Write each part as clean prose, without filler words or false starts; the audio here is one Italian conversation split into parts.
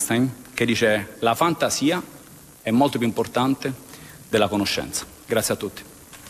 Einstein, che dice: la fantasia è molto più importante della conoscenza. Grazie a tutti.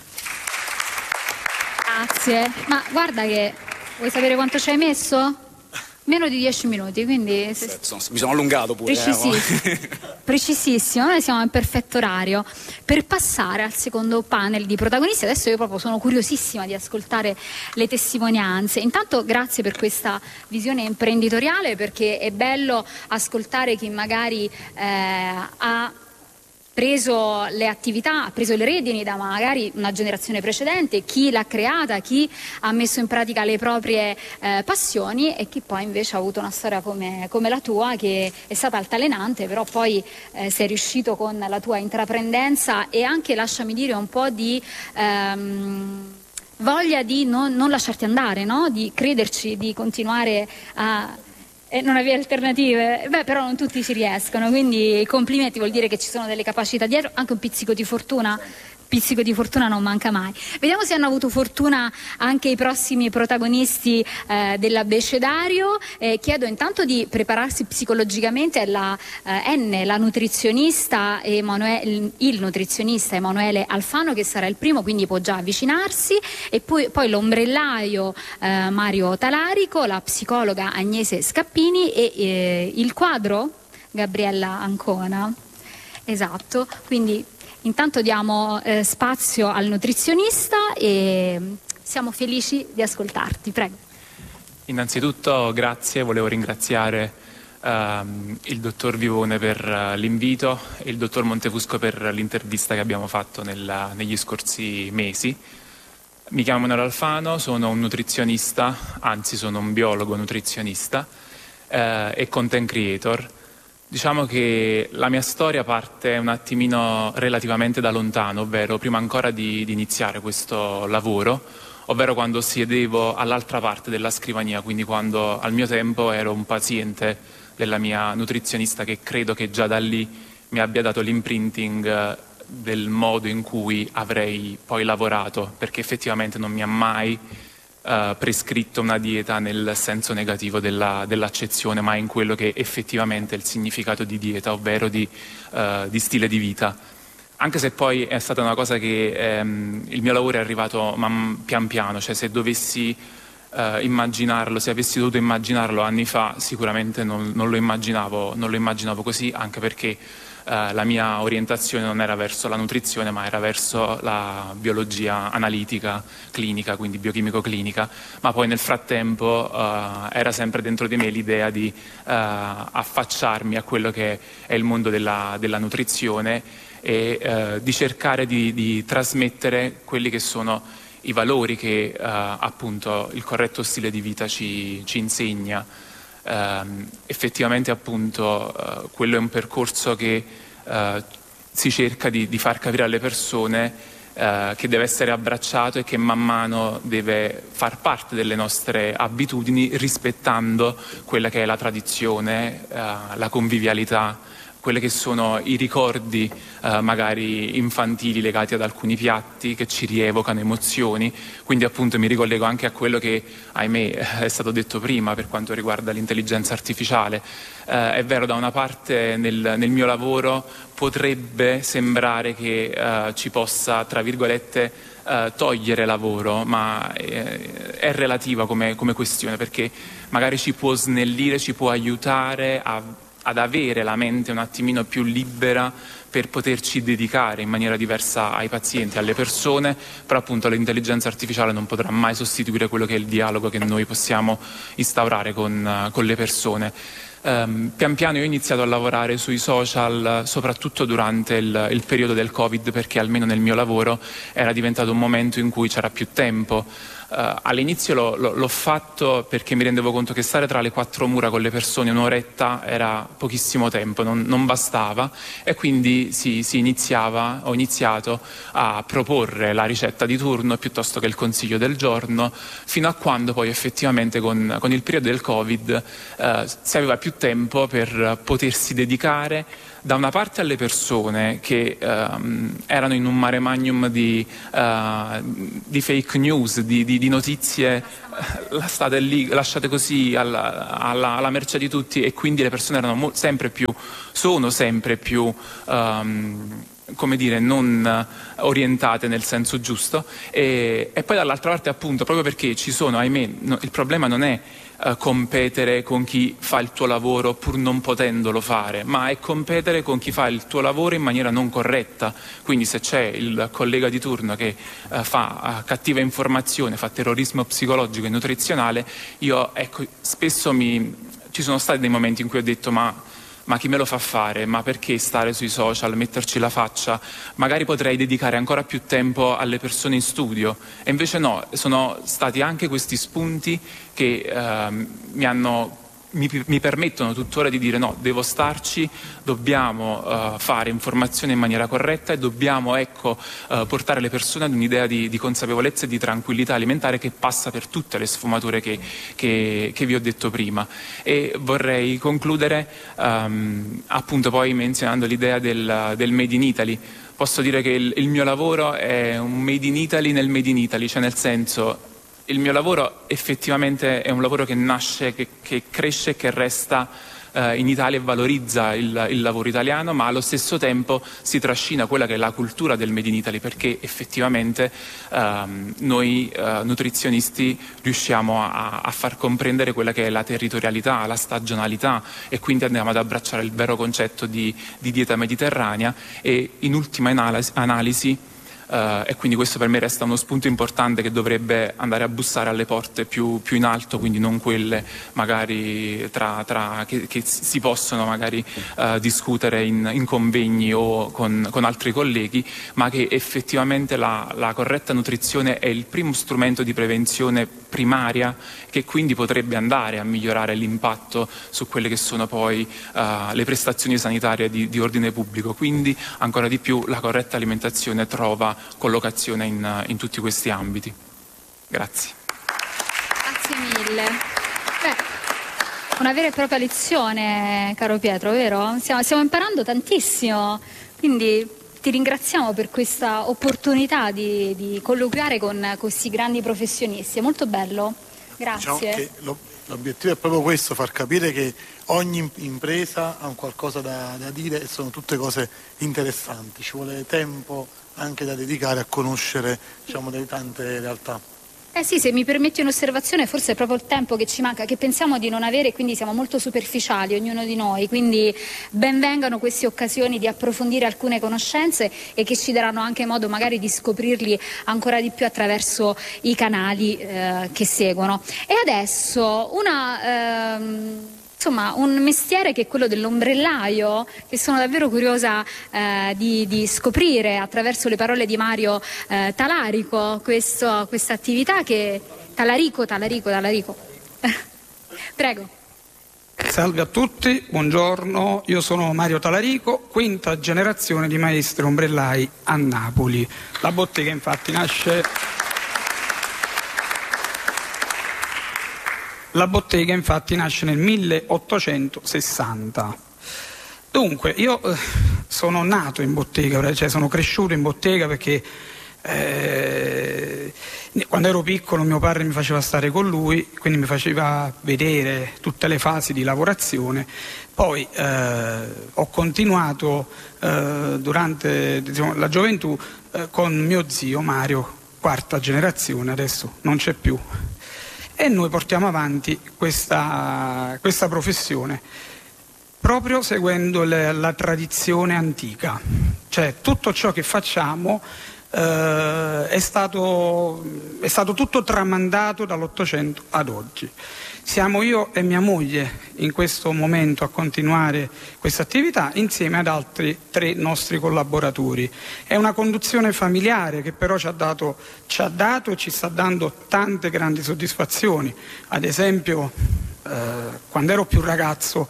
Grazie. Ma guarda che vuoi sapere quanto ci hai messo? Meno di 10 minuti, quindi Mi sono allungato pure. Precisissimo, noi siamo in perfetto orario. Per passare al secondo panel di protagonisti, adesso io proprio sono curiosissima di ascoltare le testimonianze. Intanto grazie per questa visione imprenditoriale, perché è bello ascoltare chi magari ha preso le attività, ha preso le redini da magari una generazione precedente, chi l'ha creata, chi ha messo in pratica le proprie passioni, e chi poi invece ha avuto una storia come la tua, che è stata altalenante, però poi sei riuscito con la tua intraprendenza e anche, lasciami dire, un po' di voglia di non lasciarti andare, no? Di crederci, di continuare a... non avevi alternative? Beh, però non tutti ci riescono, quindi complimenti, vuol dire che ci sono delle capacità dietro, anche un pizzico di fortuna. Pizzico di fortuna non manca mai. Vediamo se hanno avuto fortuna anche i prossimi protagonisti dell'abbecedario. Chiedo intanto di prepararsi psicologicamente alla la nutrizionista il nutrizionista Emanuele Alfano, che sarà il primo, quindi può già avvicinarsi, e poi l'ombrellaio Mario Talarico, la psicologa Agnese Scappini e il quadro Gabriella Ancona. Esatto, quindi intanto diamo spazio al nutrizionista e siamo felici di ascoltarti, prego. Innanzitutto grazie, volevo ringraziare il dottor Vivone per l'invito e il dottor Montefusco per l'intervista che abbiamo fatto negli scorsi mesi. Mi chiamo Emanuele Alfano, sono un nutrizionista, anzi sono un biologo nutrizionista e content creator. Diciamo che la mia storia parte un attimino relativamente da lontano, ovvero prima ancora di iniziare questo lavoro, ovvero quando siedevo all'altra parte della scrivania, quindi quando al mio tempo ero un paziente della mia nutrizionista, che credo che già da lì mi abbia dato l'imprinting del modo in cui avrei poi lavorato, perché effettivamente non mi ha mai prescritto una dieta nel senso negativo dell'accezione, ma in quello che effettivamente è il significato di dieta, ovvero di stile di vita. Anche se poi è stata una cosa che il mio lavoro è arrivato pian piano, cioè se dovessi immaginarlo, se avessi dovuto immaginarlo anni fa, sicuramente non lo immaginavo così, anche perché la mia orientazione non era verso la nutrizione, ma era verso la biologia analitica, clinica, quindi biochimico-clinica, ma poi nel frattempo era sempre dentro di me l'idea di affacciarmi a quello che è il mondo della nutrizione e di cercare di trasmettere quelli che sono i valori che appunto il corretto stile di vita ci insegna. Effettivamente appunto quello è un percorso che si cerca di far capire alle persone che deve essere abbracciato e che man mano deve far parte delle nostre abitudini, rispettando quella che è la tradizione, la convivialità, quelle che sono i ricordi magari infantili legati ad alcuni piatti che ci rievocano emozioni. Quindi appunto mi ricollego anche a quello che, ahimè, è stato detto prima per quanto riguarda l'intelligenza artificiale. È vero, da una parte nel mio lavoro potrebbe sembrare che ci possa, tra virgolette, togliere lavoro, ma è relativa come questione, perché magari ci può snellire, ci può aiutare ad avere la mente un attimino più libera per poterci dedicare in maniera diversa ai pazienti, alle persone, però appunto l'intelligenza artificiale non potrà mai sostituire quello che è il dialogo che noi possiamo instaurare con le persone. Pian piano io ho iniziato a lavorare sui social soprattutto durante il periodo del Covid, perché almeno nel mio lavoro era diventato un momento in cui c'era più tempo. All'inizio l'ho fatto perché mi rendevo conto che stare tra le quattro mura con le persone un'oretta era pochissimo tempo, non bastava, e quindi ho iniziato a proporre la ricetta di turno piuttosto che il consiglio del giorno, fino a quando poi effettivamente con il periodo del Covid si aveva più tempo per potersi dedicare da una parte alle persone che erano in un mare magnum di fake news, di di notizie state lì, lasciate così alla mercé di tutti, e quindi le persone sono sempre più come dire, non orientate nel senso giusto, e poi dall'altra parte, appunto, proprio perché ci sono, ahimè, il problema non è competere con chi fa il tuo lavoro pur non potendolo fare, ma è competere con chi fa il tuo lavoro in maniera non corretta. Quindi se c'è il collega di turno che fa cattiva informazione, fa terrorismo psicologico e nutrizionale, io, ecco, spesso ci sono stati dei momenti in cui ho detto ma chi me lo fa fare? Ma perché stare sui social, metterci la faccia? Magari potrei dedicare ancora più tempo alle persone in studio. E invece no, sono stati anche questi spunti che mi permettono tuttora di dire no, devo starci, dobbiamo fare informazione in maniera corretta e dobbiamo, ecco, portare le persone ad un'idea di consapevolezza e di tranquillità alimentare che passa per tutte le sfumature che vi ho detto prima. E vorrei concludere appunto poi menzionando l'idea del Made in Italy. Posso dire che il mio lavoro è un Made in Italy nel Made in Italy, cioè nel senso, il mio lavoro effettivamente è un lavoro che nasce, che cresce e che resta in Italia e valorizza il lavoro italiano, ma allo stesso tempo si trascina quella che è la cultura del Made in Italy, perché effettivamente noi nutrizionisti riusciamo a far comprendere quella che è la territorialità, la stagionalità, e quindi andiamo ad abbracciare il vero concetto di dieta mediterranea. E in ultima analisi, e quindi questo per me resta uno spunto importante che dovrebbe andare a bussare alle porte più in alto, quindi non quelle magari che si possono magari discutere in convegni o con altri colleghi, ma che effettivamente la corretta nutrizione è il primo strumento di prevenzione primaria, che quindi potrebbe andare a migliorare l'impatto su quelle che sono poi le prestazioni sanitarie di ordine pubblico. Quindi ancora di più la corretta alimentazione trova collocazione in tutti questi ambiti. Grazie. Grazie mille. Una vera e propria lezione, caro Pietro, vero? Stiamo imparando tantissimo, quindi ti ringraziamo per questa opportunità di colloquiare con questi grandi professionisti. È molto bello. Grazie. Diciamo che l'obiettivo è proprio questo, far capire che ogni impresa ha un qualcosa da dire e sono tutte cose interessanti. Ci vuole tempo anche da dedicare a conoscere, diciamo, delle tante realtà. Sì, se mi permetti un'osservazione, forse è proprio il tempo che ci manca, che pensiamo di non avere, e quindi siamo molto superficiali ognuno di noi, quindi ben vengano queste occasioni di approfondire alcune conoscenze e che ci daranno anche modo magari di scoprirli ancora di più attraverso i canali che seguono. E adesso un mestiere che è quello dell'ombrellaio, che sono davvero curiosa di scoprire attraverso le parole di Mario Talarico, questa attività che... Talarico. Prego. Salve a tutti, buongiorno, io sono Mario Talarico, quinta generazione di maestri ombrellai a Napoli. La bottega infatti nasce nel 1860. Dunque, io sono nato in bottega, cioè sono cresciuto in bottega perché quando ero piccolo mio padre mi faceva stare con lui, quindi mi faceva vedere tutte le fasi di lavorazione. Poi ho continuato durante la gioventù con mio zio Mario, quarta generazione, adesso non c'è più. E noi portiamo avanti questa professione proprio seguendo la tradizione antica, cioè tutto ciò che facciamo è stato tutto tramandato dall'Ottocento ad oggi. Siamo io e mia moglie in questo momento a continuare questa attività insieme ad altri 3 nostri collaboratori. È una conduzione familiare che però ci ha dato e ci sta dando tante grandi soddisfazioni. Ad esempio, quando ero più ragazzo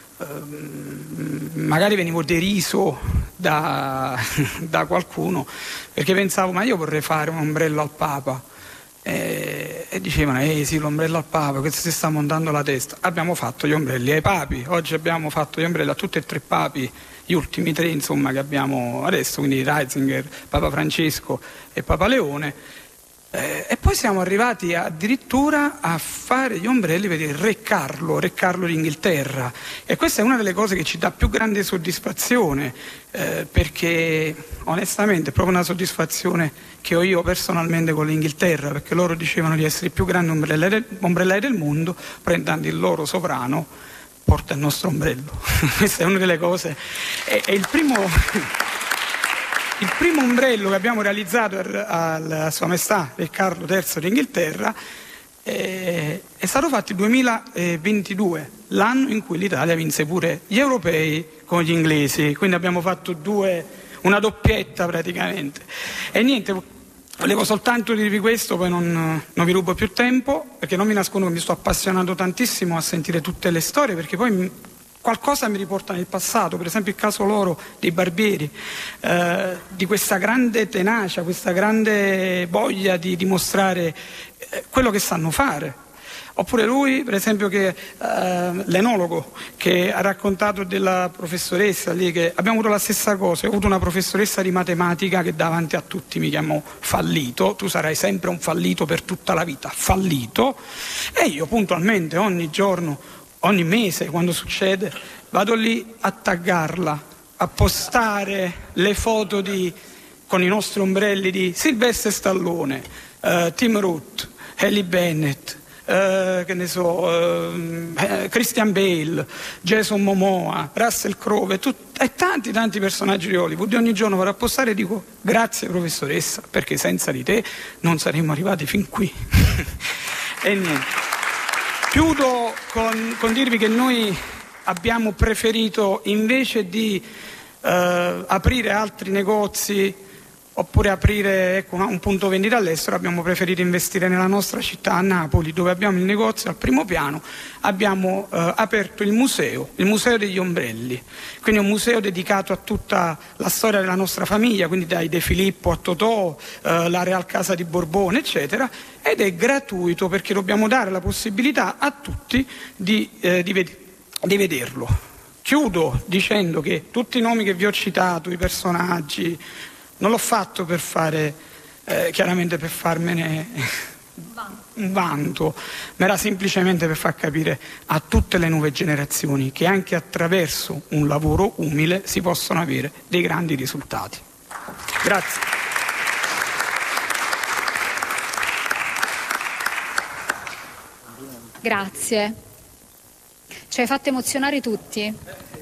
magari venivo deriso da qualcuno perché pensavo, ma io vorrei fare un ombrello al Papa, e dicevano sì, l'ombrello al Papa, questo si sta montando la testa. Abbiamo fatto gli ombrelli ai papi, oggi abbiamo fatto gli ombrelli a tutti e 3 papi, gli ultimi 3 insomma che abbiamo adesso, quindi Ratzinger, Papa Francesco e Papa Leone. E poi siamo arrivati addirittura a fare gli ombrelli per il Re Carlo d'Inghilterra, e questa è una delle cose che ci dà più grande soddisfazione, perché onestamente è proprio una soddisfazione che ho io personalmente con l'Inghilterra, perché loro dicevano di essere i più grandi ombrellai del mondo, prendendo il loro sovrano porta il nostro ombrello. Questa è una delle cose, è il primo ombrello che abbiamo realizzato a Sua Maestà Re Carlo III d'Inghilterra è stato fatto nel 2022, l'anno in cui l'Italia vinse pure gli europei con gli inglesi, quindi abbiamo fatto una doppietta praticamente. E niente, volevo soltanto dirvi questo, poi non vi rubo più tempo, perché non mi nascondo che mi sto appassionando tantissimo a sentire tutte le storie, perché poi qualcosa mi riporta nel passato, per esempio il caso loro dei barbieri, di questa grande tenacia, questa grande voglia di dimostrare quello che sanno fare. Oppure lui, per esempio, l'enologo, che ha raccontato della professoressa lì, che abbiamo avuto la stessa cosa. Ho avuto una professoressa di matematica che davanti a tutti mi chiamò fallito, tu sarai sempre un fallito per tutta la vita, fallito. E io puntualmente ogni giorno, ogni mese, quando succede, vado lì a taggarla, a postare le foto con i nostri ombrelli di Sylvester Stallone, Tim Roth, Halle Bennett, che ne so, Christian Bale, Jason Momoa, Russell Crowe e tanti personaggi di Hollywood. Ogni giorno vado a postare e dico grazie professoressa, perché senza di te non saremmo arrivati fin qui. E niente, chiudo con dirvi che noi abbiamo preferito, invece di aprire altri negozi oppure aprire un punto vendita all'estero, abbiamo preferito investire nella nostra città, a Napoli, dove abbiamo il negozio al primo piano. Abbiamo aperto il museo degli ombrelli, quindi un museo dedicato a tutta la storia della nostra famiglia, quindi dai De Filippo a Totò, la Real Casa di Borbone, eccetera, ed è gratuito, perché dobbiamo dare la possibilità a tutti di vederlo. Chiudo dicendo che tutti i nomi che vi ho citato, i personaggi, non l'ho fatto per fare, chiaramente per farmene un vanto, ma era semplicemente per far capire a tutte le nuove generazioni che anche attraverso un lavoro umile si possono avere dei grandi risultati. Grazie. Grazie. Ci hai fatto emozionare tutti.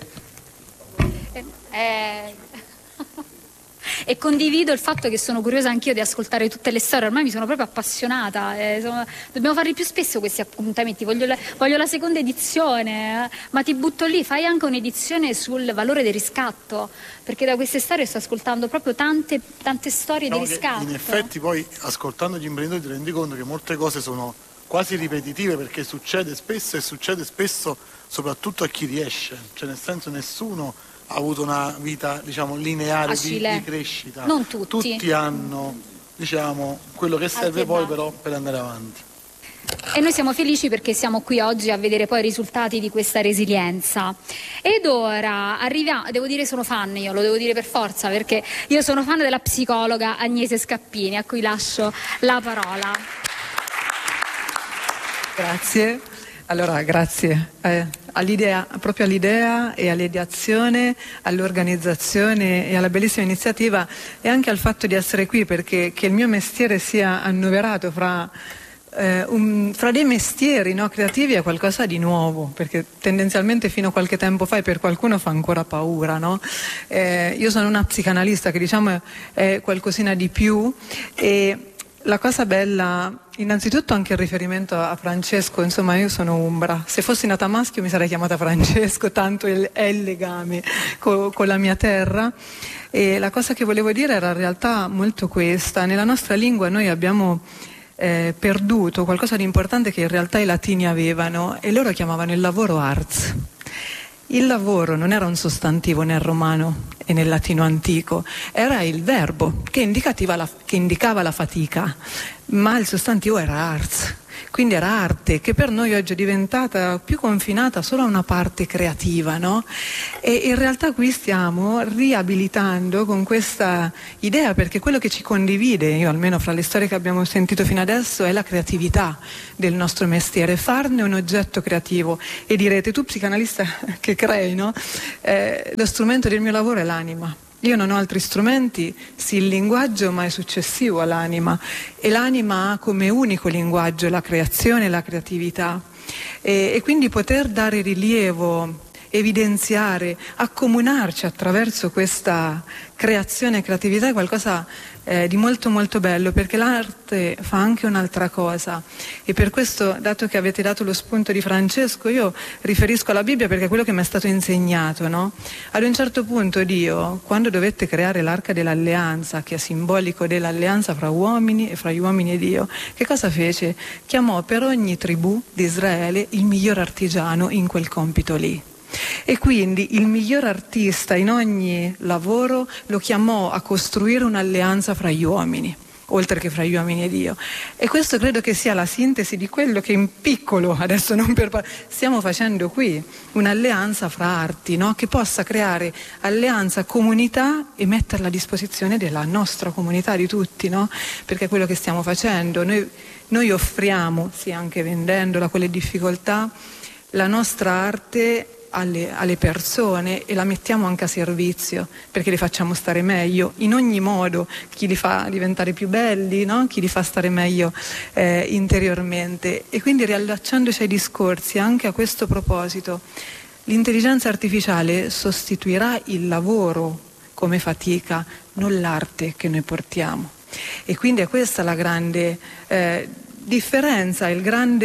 E condivido il fatto che sono curiosa anch'io di ascoltare tutte le storie, ormai mi sono proprio appassionata, dobbiamo farli più spesso questi appuntamenti, voglio la seconda edizione, ma ti butto lì, fai anche un'edizione sul valore del riscatto, perché da queste storie sto ascoltando proprio tante storie di riscatto. In effetti poi ascoltando gli imprenditori ti rendi conto che molte cose sono quasi ripetitive, perché succede spesso soprattutto a chi riesce, cioè nel senso nessuno ha avuto una vita, diciamo, lineare di crescita. Non tutti. Tutti hanno, diciamo, quello che serve poi però per andare avanti. E noi siamo felici perché siamo qui oggi a vedere poi i risultati di questa resilienza. Ed ora arriviamo, devo dire sono fan io, lo devo dire per forza, perché io sono fan della psicologa Agnese Scappini, a cui lascio la parola. Grazie. Allora, grazie proprio all'idea e all'ideazione, all'organizzazione e alla bellissima iniziativa, e anche al fatto di essere qui, perché che il mio mestiere sia annoverato fra dei mestieri, no, creativi è qualcosa di nuovo, perché tendenzialmente fino a qualche tempo fa, e per qualcuno fa ancora paura, no? Io sono una psicanalista, che diciamo è qualcosina di più, e la cosa bella, innanzitutto anche il riferimento a Francesco, insomma io sono umbra, se fossi nata maschio mi sarei chiamata Francesco, tanto è il legame con la mia terra. E la cosa che volevo dire era in realtà molto questa: nella nostra lingua noi abbiamo perduto qualcosa di importante che in realtà i latini avevano, e loro chiamavano il lavoro ars. Il lavoro non era un sostantivo nel romano e nel latino antico, era il verbo che indicava la fatica, ma il sostantivo era ars. quindi era arte che per noi oggi è diventata più confinata solo a una parte creativa, no? E in realtà qui stiamo riabilitando con questa idea, perché quello che ci condivide, io almeno fra le storie che abbiamo sentito fino adesso, è la creatività del nostro mestiere, farne un oggetto creativo. E direte, tu psicanalista che crei, no? Lo strumento del mio lavoro è l'anima. Io non ho altri strumenti, sì, il linguaggio, ma è successivo all'anima, e l'anima ha come unico linguaggio la creazione e la creatività, e quindi poter dare rilievo, evidenziare, accomunarci attraverso questa creazione e creatività è qualcosa di molto molto bello, perché l'arte fa anche un'altra cosa, e per questo, dato che avete dato lo spunto di Francesco, io riferisco alla Bibbia perché è quello che mi è stato insegnato, no? Ad un certo punto Dio, quando dovette creare l'arca dell'alleanza, che è simbolico dell'alleanza fra uomini e fra gli uomini e Dio, che cosa fece? Chiamò per ogni tribù di Israele il miglior artigiano in quel compito lì. E quindi il miglior artista in ogni lavoro lo chiamò a costruire un'alleanza fra gli uomini, oltre che fra gli uomini e Dio. E questo credo che sia la sintesi di quello che in piccolo, adesso non per stiamo facendo qui, un'alleanza fra arti, no? Che possa creare alleanza, comunità e metterla a disposizione della nostra comunità, di tutti, no? Perché è quello che stiamo facendo. Noi offriamo, sì, anche vendendola, quelle difficoltà, la nostra arte alle persone, e la mettiamo anche a servizio, perché li facciamo stare meglio in ogni modo, chi li fa diventare più belli, no? Chi li fa stare meglio interiormente. E quindi, riallacciandoci ai discorsi anche a questo proposito, l'intelligenza artificiale sostituirà il lavoro come fatica, non l'arte che noi portiamo. E quindi è questa la grande differenza e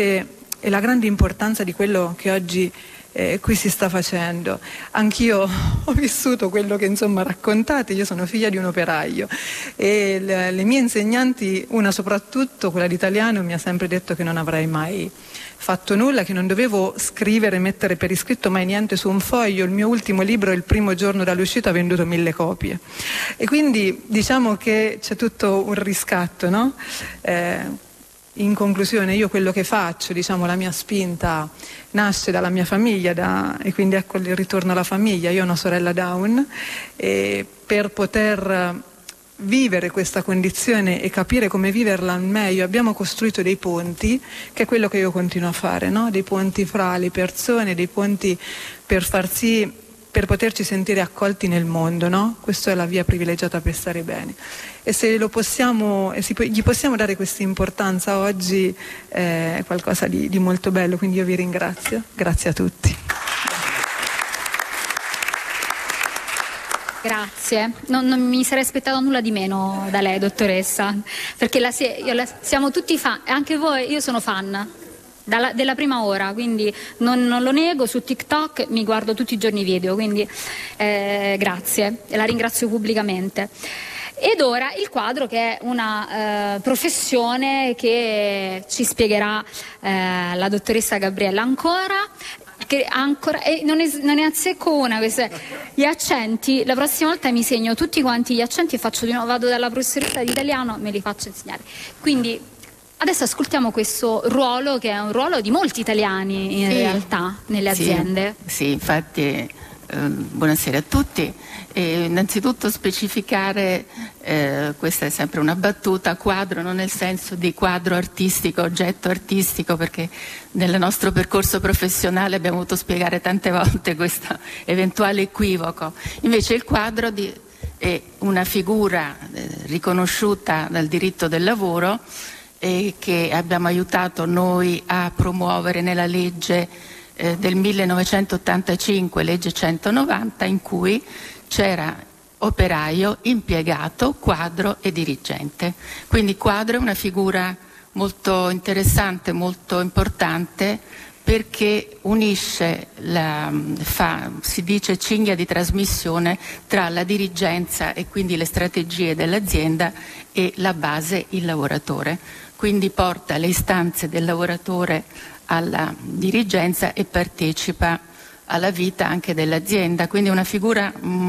la grande importanza di quello che oggi qui si sta facendo. Anch'io ho vissuto quello che insomma raccontate. Io sono figlia di un operaio e le mie insegnanti, una soprattutto quella di italiano, mi ha sempre detto che non avrei mai fatto nulla, che non dovevo scrivere, mettere per iscritto mai niente su un foglio. Il mio ultimo libro, il primo giorno dall'uscita, ha venduto 1000 copie, e quindi diciamo che c'è tutto un riscatto, no? In conclusione, io quello che faccio, diciamo, la mia spinta nasce dalla mia famiglia, e quindi ecco il ritorno alla famiglia. Io ho una sorella Down, e per poter vivere questa condizione e capire come viverla al meglio abbiamo costruito dei ponti, che è quello che io continuo a fare, no? Dei ponti fra le persone, dei ponti per poterci sentire accolti nel mondo, no? Questa è la via privilegiata per stare bene. E se gli possiamo dare questa importanza oggi, è qualcosa di molto bello, quindi io vi ringrazio. Grazie a tutti. Grazie, non mi sarei aspettato nulla di meno da lei, dottoressa, perché siamo tutti fan, anche voi. Io sono fan della prima ora, quindi non lo nego. Su TikTok mi guardo tutti i giorni i video, quindi grazie, e la ringrazio pubblicamente. Ed ora il quadro, che è una professione che ci spiegherà la dottoressa Gabriella ancora, e non ne azzecco una. Gli accenti, la prossima volta mi segno tutti quanti gli accenti e faccio di nuovo, vado dalla professoressa di italiano, me li faccio insegnare. Quindi adesso ascoltiamo questo ruolo, che è un ruolo di molti italiani in realtà nelle aziende. Sì, infatti buonasera a tutti. Innanzitutto specificare, questa è sempre una battuta, quadro non nel senso di quadro artistico, oggetto artistico, perché nel nostro percorso professionale abbiamo dovuto spiegare tante volte questo eventuale equivoco. Invece il quadro è una figura riconosciuta dal diritto del lavoro, e che abbiamo aiutato noi a promuovere nella legge del 1985, legge 190, in cui c'era operaio, impiegato, quadro e dirigente. Quindi quadro è una figura molto interessante, molto importante, perché unisce, si dice, cinghia di trasmissione tra la dirigenza e quindi le strategie dell'azienda e la base, il lavoratore. Quindi porta le istanze del lavoratore alla dirigenza e partecipa alla vita anche dell'azienda. Quindi è una figura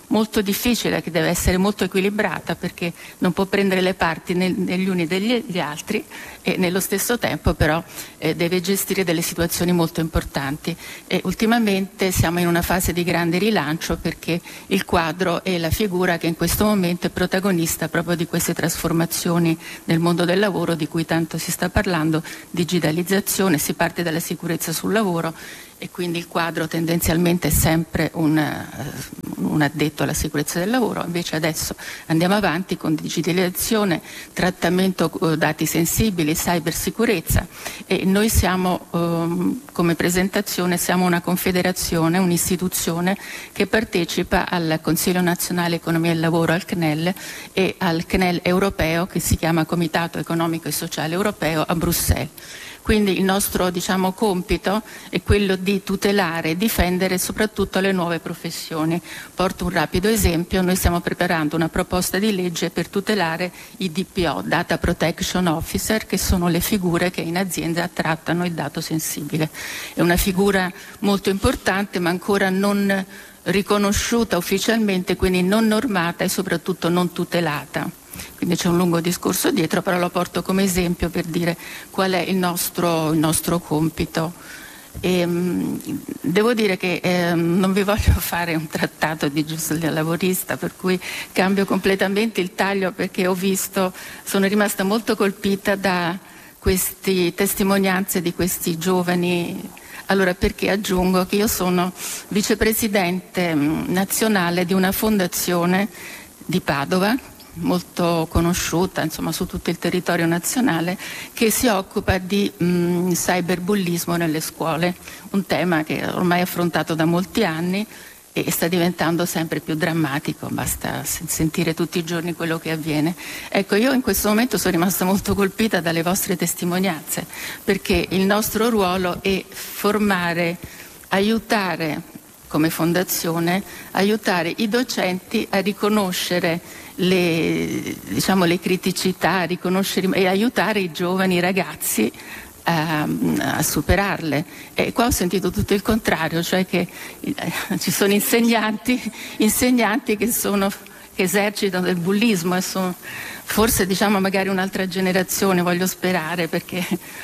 molto difficile, che deve essere molto equilibrata, perché non può prendere le parti negli uni degli altri, e nello stesso tempo però deve gestire delle situazioni molto importanti. E ultimamente siamo in una fase di grande rilancio, perché il quadro è la figura che in questo momento è protagonista proprio di queste trasformazioni nel mondo del lavoro di cui tanto si sta parlando, digitalizzazione, si parte dalla sicurezza sul lavoro, e quindi il quadro tendenzialmente è sempre un addetto alla sicurezza del lavoro. Invece adesso andiamo avanti con digitalizzazione, trattamento dati sensibili, cybersicurezza, e noi siamo come presentazione siamo una confederazione, un'istituzione che partecipa al Consiglio Nazionale Economia e Lavoro, al CNEL, e al CNEL europeo, che si chiama Comitato Economico e Sociale Europeo, a Bruxelles. Quindi il nostro compito è quello di tutelare e difendere soprattutto le nuove professioni. Porto un rapido esempio: noi stiamo preparando una proposta di legge per tutelare i DPO, Data Protection Officer, che sono le figure che in azienda trattano il dato sensibile. È una figura molto importante, ma ancora non riconosciuta ufficialmente, quindi non normata e soprattutto non tutelata. Quindi c'è un lungo discorso dietro, però lo porto come esempio per dire qual è il nostro compito. Devo dire che non vi voglio fare un trattato di giustizia lavorista, per cui cambio completamente il taglio, perché sono rimasta molto colpita da queste testimonianze di questi giovani. Allora, perché aggiungo che io sono vicepresidente nazionale di una fondazione di Padova, molto conosciuta su tutto il territorio nazionale, che si occupa di cyberbullismo nelle scuole, un tema che ormai è affrontato da molti anni e sta diventando sempre più drammatico, basta sentire tutti i giorni quello che avviene. Ecco, io in questo momento sono rimasta molto colpita dalle vostre testimonianze, perché il nostro ruolo è formare, aiutare come fondazione, aiutare i docenti a riconoscere le criticità, e aiutare i giovani ragazzi a superarle. E qua ho sentito tutto il contrario, cioè che ci sono insegnanti che esercitano del bullismo, e sono forse magari un'altra generazione, voglio sperare, perché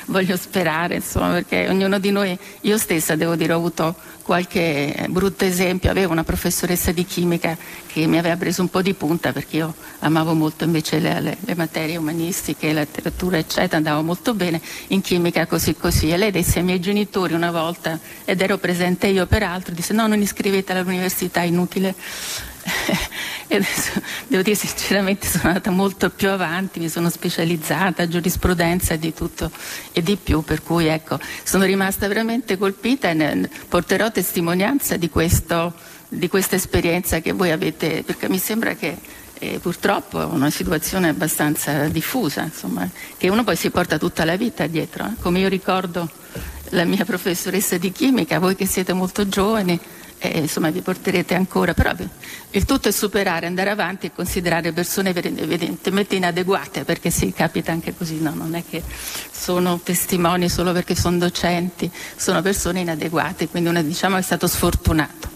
ognuno di noi, io stessa devo dire, ho avuto qualche brutto esempio. Avevo una professoressa di chimica che mi aveva preso un po' di punta, perché io amavo molto invece le materie umanistiche, la letteratura eccetera, andavo molto bene in chimica così, e lei disse ai miei genitori una volta, ed ero presente io peraltro, disse: no, non iscrivete all'università, è inutile. E adesso devo dire sinceramente sono andata molto più avanti, mi sono specializzata, giurisprudenza e di tutto e di più, per cui ecco, sono rimasta veramente colpita e porterò testimonianza di questa esperienza che voi avete, perché mi sembra che purtroppo è una situazione abbastanza diffusa, che uno poi si porta tutta la vita dietro, come io ricordo la mia professoressa di chimica, voi che siete molto giovani, vi porterete ancora, però il tutto è superare, andare avanti e considerare persone evidentemente inadeguate, perché sì, capita anche così, no? Non è che sono testimoni solo perché sono docenti, sono persone inadeguate, quindi uno è stato sfortunato.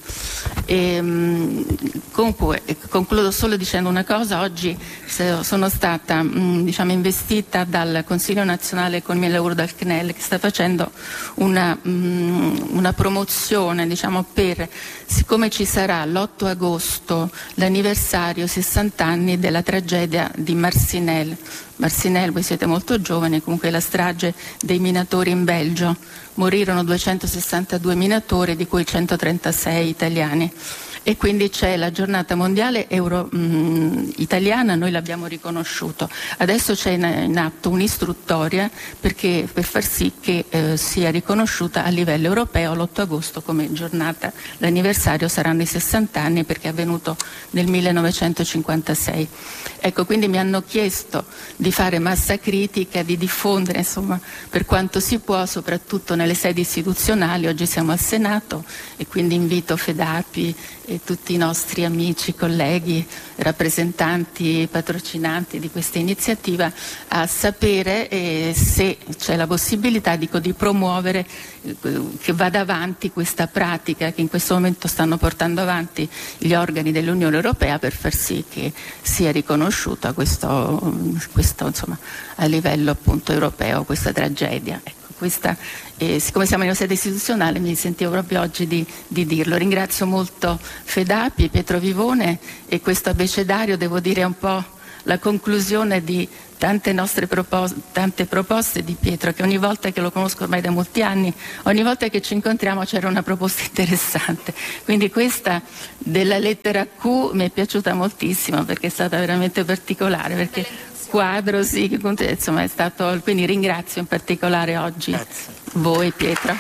Comunque concludo solo dicendo una cosa: oggi sono stata investita dal Consiglio Nazionale Economia e Lavoro, dal CNEL, che sta facendo una promozione siccome ci sarà l'8 agosto l'anniversario 60 anni della tragedia di Marcinelle, voi siete molto giovani, comunque la strage dei minatori in Belgio, morirono 262 minatori, di cui 136 italiani. E quindi c'è la giornata mondiale italiana, noi l'abbiamo riconosciuto. Adesso c'è in atto un'istruttoria per far sì che sia riconosciuta a livello europeo l'8 agosto come giornata. L'anniversario saranno i 60 anni, perché è avvenuto nel 1956. Ecco, quindi mi hanno chiesto di fare massa critica, di diffondere per quanto si può, soprattutto nelle sedi istituzionali. Oggi siamo al Senato e quindi invito FEDAPI e tutti i nostri amici, colleghi, rappresentanti, patrocinanti di questa iniziativa a sapere se c'è la possibilità di promuovere che vada avanti questa pratica che in questo momento stanno portando avanti gli organi dell'Unione Europea per far sì che sia riconosciuta questo insomma, a livello appunto europeo questa tragedia. Siccome siamo in una sede istituzionale mi sentivo proprio oggi di dirlo. Ringrazio molto Fedapi e Pietro Vivone, e questo abbecedario devo dire è un po' la conclusione di tante proposte di Pietro, che ogni volta che lo conosco ormai da molti anni, ogni volta che ci incontriamo c'era una proposta interessante. Quindi questa della lettera Q mi è piaciuta moltissimo perché è stata veramente particolare, perché quadro, sì, insomma è stato, quindi ringrazio in particolare oggi voi, Pietro.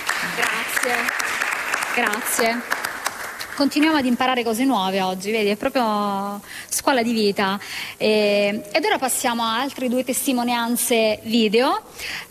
Grazie. Continuiamo ad imparare cose nuove oggi, vedi, è proprio scuola di vita. Ed ora passiamo a altre 2 testimonianze video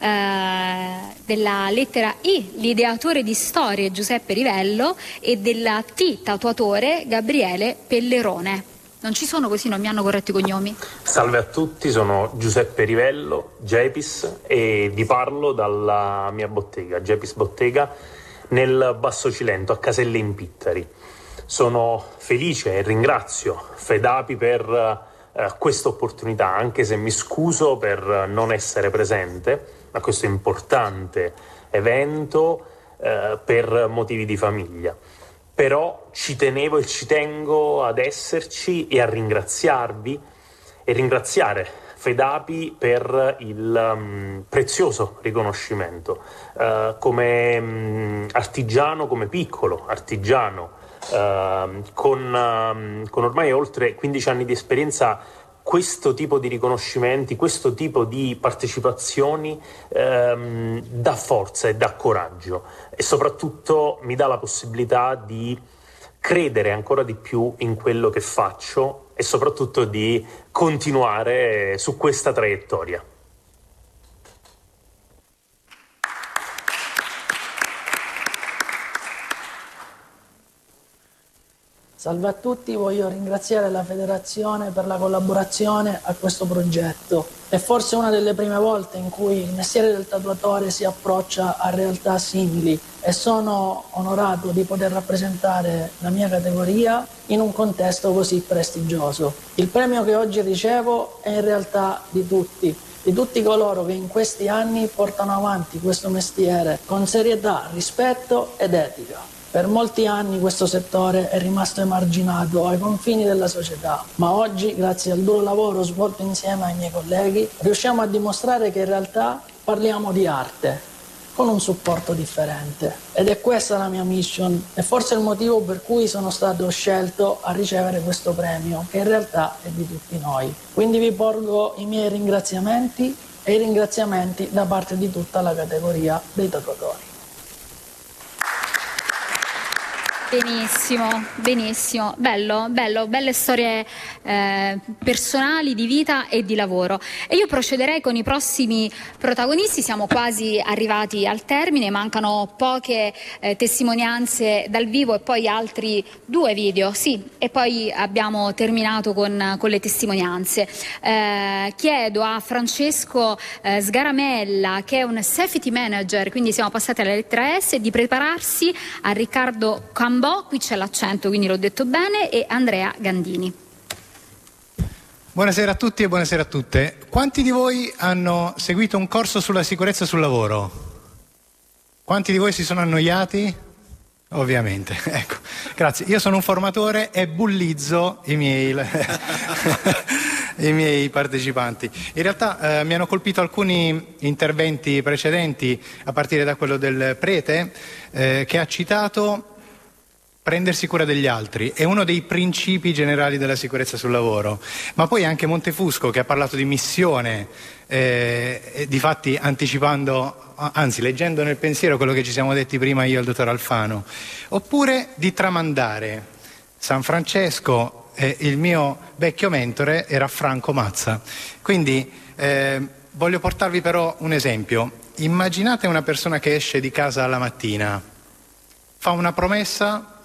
della lettera I, l'ideatore di storie Giuseppe Rivello, e della T, tatuatore Gabriele Pellerone. Non ci sono, così non mi hanno corretto i cognomi. Salve a tutti, sono Giuseppe Rivello, Gepis, e vi parlo dalla mia bottega, Gepis Bottega, nel Basso Cilento, a Caselle in Pittari. Sono felice e ringrazio Fedapi per questa opportunità, anche se mi scuso per non essere presente a questo importante evento per motivi di famiglia. Però ci tenevo e ci tengo ad esserci e a ringraziarvi e ringraziare Fedapi per il prezioso riconoscimento come artigiano, come piccolo artigiano, con ormai oltre 15 anni di esperienza. Questo tipo di riconoscimenti, questo tipo di partecipazioni dà forza e dà coraggio, e soprattutto mi dà la possibilità di credere ancora di più in quello che faccio e soprattutto di continuare su questa traiettoria. Salve a tutti, voglio ringraziare la Federazione per la collaborazione a questo progetto. È forse una delle prime volte in cui il mestiere del tatuatore si approccia a realtà simili, e sono onorato di poter rappresentare la mia categoria in un contesto così prestigioso. Il premio che oggi ricevo è in realtà di tutti coloro che in questi anni portano avanti questo mestiere con serietà, rispetto ed etica. Per molti anni questo settore è rimasto emarginato ai confini della società, ma oggi, grazie al duro lavoro svolto insieme ai miei colleghi, riusciamo a dimostrare che in realtà parliamo di arte, con un supporto differente. Ed è questa la mia mission, e forse il motivo per cui sono stato scelto a ricevere questo premio, che in realtà è di tutti noi. Quindi vi porgo i miei ringraziamenti e i ringraziamenti da parte di tutta la categoria dei tatuatori. Benissimo, benissimo, belle storie personali, di vita e di lavoro. E io procederei con i prossimi protagonisti, siamo quasi arrivati al termine, mancano poche testimonianze dal vivo e poi altri 2 video, sì, e poi abbiamo terminato con le testimonianze. Chiedo a Francesco Sgaramella, che è un safety manager, quindi siamo passati alla lettera S, di prepararsi a Riccardo Cambò, qui c'è l'accento quindi l'ho detto bene, e Andrea Gandini. Buonasera a tutti e buonasera a tutte. Quanti di voi hanno seguito un corso sulla sicurezza sul lavoro? Quanti di voi si sono annoiati? Ovviamente, ecco, grazie. Io sono un formatore e bullizzo i miei partecipanti. In realtà mi hanno colpito alcuni interventi precedenti, a partire da quello del prete, che ha citato prendersi cura degli altri. È uno dei principi generali della sicurezza sul lavoro. Ma poi anche Montefusco, che ha parlato di missione, difatti anticipando, anzi leggendo nel pensiero quello che ci siamo detti prima io e il dottor Alfano, oppure di tramandare. San Francesco, il mio vecchio mentore, era Franco Mazza. Quindi voglio portarvi però un esempio. Immaginate una persona che esce di casa alla mattina, fa una promessa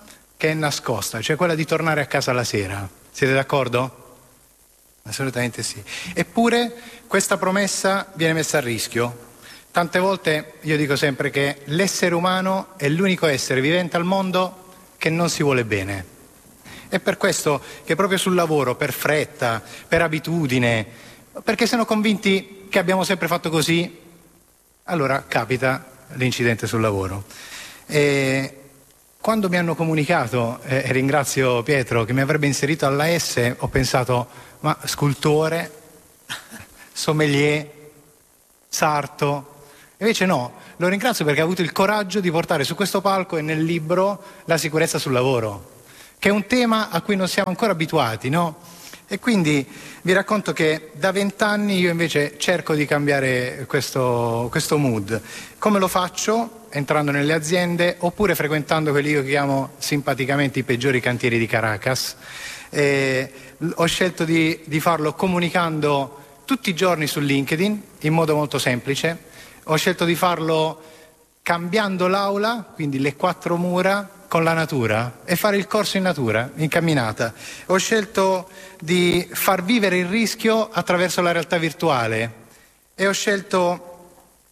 che è nascosta, cioè quella di tornare a casa la sera. Siete d'accordo? Assolutamente sì. Eppure questa promessa viene messa a rischio. Tante volte io dico sempre che l'essere umano è l'unico essere vivente al mondo che non si vuole bene. È per questo che proprio sul lavoro, per fretta, per abitudine, perché sono convinti che abbiamo sempre fatto così, allora capita l'incidente sul lavoro. E quando mi hanno comunicato, e ringrazio Pietro che mi avrebbe inserito alla S, ho pensato, ma scultore, sommelier, sarto. Invece no, lo ringrazio perché ha avuto il coraggio di portare su questo palco e nel libro la sicurezza sul lavoro, che è un tema a cui non siamo ancora abituati, no? E quindi vi racconto che da 20 anni io invece cerco di cambiare questo mood. Come lo faccio? Entrando nelle aziende oppure frequentando quelli che io chiamo simpaticamente i peggiori cantieri di Caracas. Ho scelto di farlo comunicando tutti i giorni su LinkedIn in modo molto semplice. Ho scelto di farlo cambiando l'aula, quindi le 4 mura, con la natura e fare il corso in natura, in camminata. Ho scelto di far vivere il rischio attraverso la realtà virtuale e ho scelto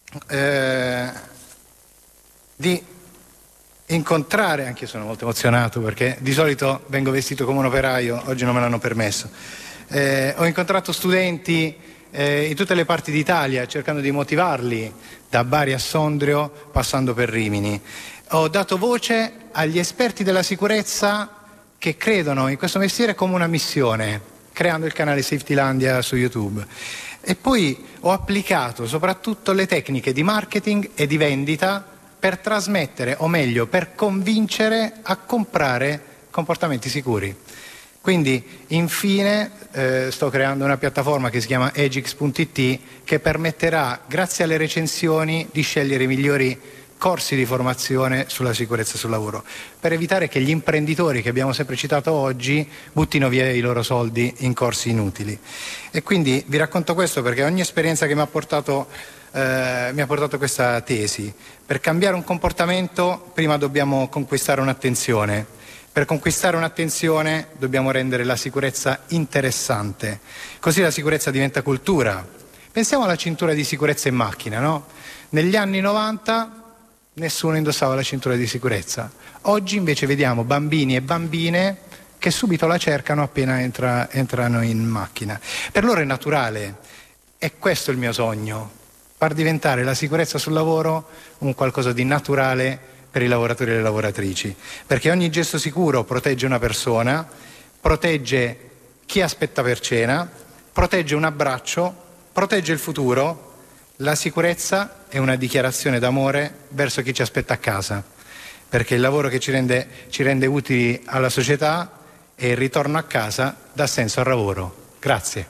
di incontrare, anche io sono molto emozionato perché di solito vengo vestito come un operaio, oggi non me l'hanno permesso. Ho incontrato studenti in tutte le parti d'Italia cercando di motivarli, da Bari a Sondrio passando per Rimini. Ho dato voce agli esperti della sicurezza che credono in questo mestiere come una missione, creando il canale Safetylandia su YouTube. E poi ho applicato soprattutto le tecniche di marketing e di vendita per trasmettere, o meglio, per convincere a comprare comportamenti sicuri. Quindi, infine, sto creando una piattaforma che si chiama Egix.it che permetterà, grazie alle recensioni, di scegliere i migliori corsi di formazione sulla sicurezza sul lavoro, per evitare che gli imprenditori che abbiamo sempre citato oggi buttino via i loro soldi in corsi inutili. E quindi vi racconto questo perché ogni esperienza che mi ha portato questa tesi. Per cambiare un comportamento prima dobbiamo conquistare un'attenzione. Per conquistare un'attenzione dobbiamo rendere la sicurezza interessante, così la sicurezza diventa cultura. Pensiamo alla cintura di sicurezza in macchina, no? Negli anni 90 nessuno indossava la cintura di sicurezza. Oggi invece vediamo bambini e bambine che subito la cercano appena entrano in macchina. Per loro è naturale, è questo il mio sogno, far diventare la sicurezza sul lavoro un qualcosa di naturale per i lavoratori e le lavoratrici, perché ogni gesto sicuro protegge una persona, protegge chi aspetta per cena, protegge un abbraccio, protegge il futuro. La sicurezza è una dichiarazione d'amore verso chi ci aspetta a casa, perché il lavoro che ci rende utili alla società e il ritorno a casa dà senso al lavoro. Grazie.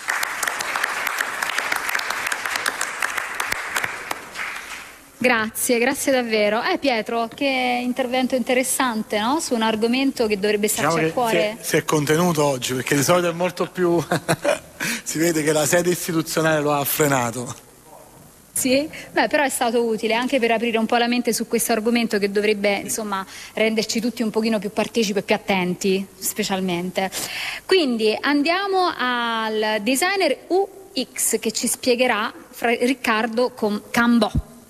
Grazie davvero. Pietro, che intervento interessante, no? Su un argomento che dovrebbe starci a cuore. Si è contenuto oggi, perché di solito è molto più... si vede che la sede istituzionale lo ha frenato. Sì? Però è stato utile anche per aprire un po' la mente su questo argomento che dovrebbe, insomma, renderci tutti un pochino più partecipi e più attenti, specialmente. Quindi andiamo al designer UX che ci spiegherà Riccardo Cambò.